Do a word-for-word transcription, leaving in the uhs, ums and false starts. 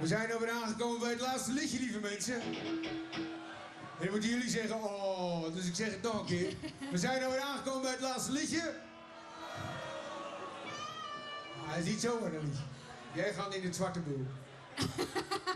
We zijn alweer aangekomen bij het laatste liedje, lieve mensen. En dan moeten jullie zeggen, oh, dus ik zeg het nog een keer. We zijn alweer aangekomen bij het laatste liedje. Ah, hij is niet zomaar een liedje. Jij gaat in het zwarte boel.